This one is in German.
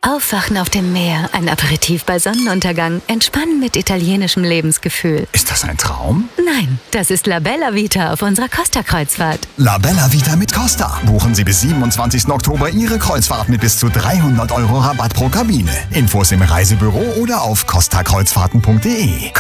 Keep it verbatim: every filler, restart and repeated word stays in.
Aufwachen auf dem Meer, ein Aperitif bei Sonnenuntergang, entspannen mit italienischem Lebensgefühl. Ist das ein Traum? Nein, das ist La Bella Vita auf unserer Costa-Kreuzfahrt. La Bella Vita mit Costa. Buchen Sie bis siebenundzwanzigsten Oktober Ihre Kreuzfahrt mit bis zu dreihundert Euro Rabatt pro Kabine. Infos im Reisebüro oder auf costa kreuzfahrten punkt de.